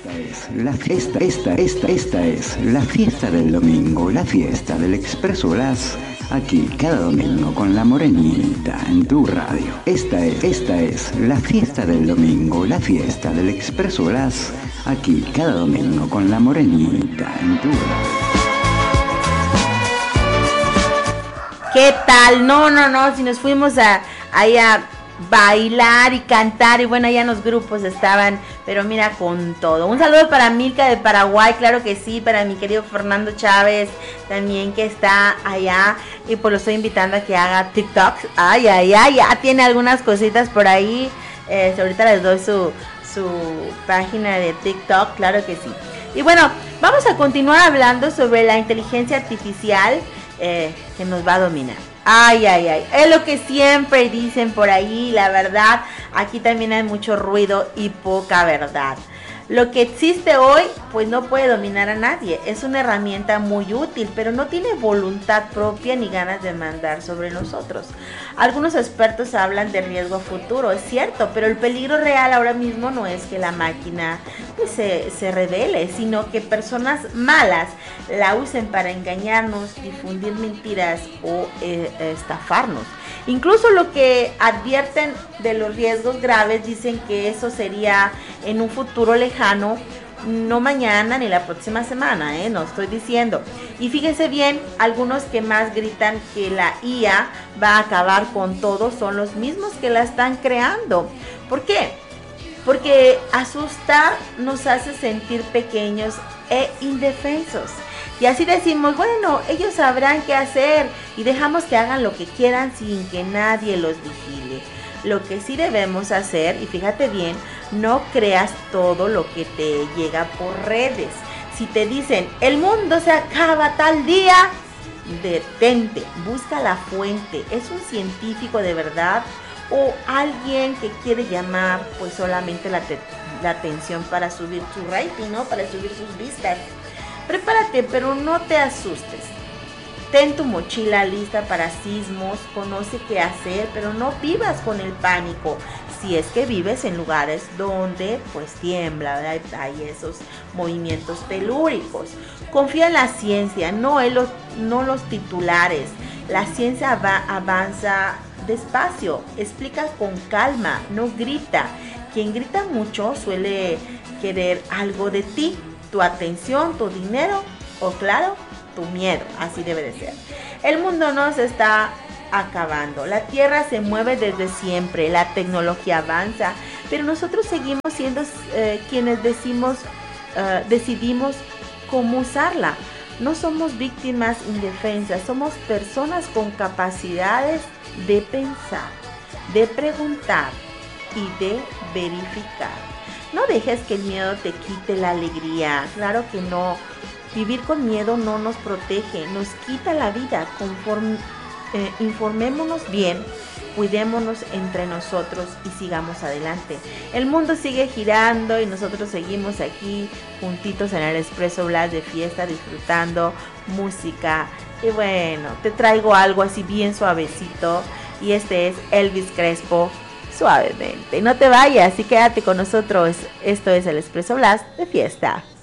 Esta es la fiesta del domingo, la fiesta del Expreso Blas, aquí cada domingo con la Morenita en tu radio. Esta es la fiesta del domingo, la fiesta del Expreso Blas, aquí cada domingo con la Morenita en tu radio. ¿Qué tal? No, si nos fuimos ahí a bailar y cantar, y bueno, ya los grupos estaban, pero mira, con todo. Un saludo para Milka de Paraguay, claro que sí, para mi querido Fernando Chávez también, que está allá, y pues lo estoy invitando a que haga TikTok. Ay, ya tiene algunas cositas por ahí. Ahorita les doy su página de TikTok, claro que sí. Y bueno, vamos a continuar hablando sobre la inteligencia artificial que nos va a dominar. Ay, es lo que siempre dicen por ahí, la verdad, aquí también hay mucho ruido y poca verdad. Lo que existe hoy, pues no puede dominar a nadie, es una herramienta muy útil, pero no tiene voluntad propia ni ganas de mandar sobre nosotros. Algunos expertos hablan de riesgo futuro, es cierto, pero el peligro real ahora mismo no es que la máquina pues, se revele, sino que personas malas la usen para engañarnos, difundir mentiras o estafarnos. Incluso lo que advierten de los riesgos graves dicen que eso sería en un futuro lejano, no mañana ni la próxima semana, no estoy diciendo. Y fíjense bien, algunos que más gritan que la IA va a acabar con todo son los mismos que la están creando. ¿Por qué? Porque asustar nos hace sentir pequeños e indefensos. Y así decimos, bueno, ellos sabrán qué hacer, y dejamos que hagan lo que quieran sin que nadie los vigile. Lo que sí debemos hacer, y fíjate bien, no creas todo lo que te llega por redes. Si te dicen, el mundo se acaba tal día, detente, busca la fuente. ¿Es un científico de verdad o alguien que quiere llamar pues solamente la atención para subir su rating, ¿no? Para subir sus vistas? Prepárate, pero no te asustes. Ten tu mochila lista para sismos, conoce qué hacer, pero no vivas con el pánico. Si es que vives en lugares donde pues tiembla, ¿verdad? Hay esos movimientos telúricos. Confía en la ciencia, no los titulares. La ciencia avanza despacio, explica con calma, no grita. Quien grita mucho suele querer algo de ti. Tu atención, tu dinero o claro, tu miedo, así debe de ser. El mundo no se está acabando, la tierra se mueve desde siempre, la tecnología avanza, pero nosotros seguimos siendo quienes decidimos cómo usarla. No somos víctimas indefensas, somos personas con capacidades de pensar, de preguntar y de verificar. No dejes que el miedo te quite la alegría, claro que no. Vivir con miedo no nos protege, nos quita la vida. Informémonos bien, cuidémonos entre nosotros y sigamos adelante. El mundo sigue girando y nosotros seguimos aquí juntitos en el Expreso Blas de fiesta, disfrutando música. Y bueno, te traigo algo así bien suavecito, y este es Elvis Crespo. Suavemente, no te vayas y quédate con nosotros. Esto es el Expreso Blas de fiesta.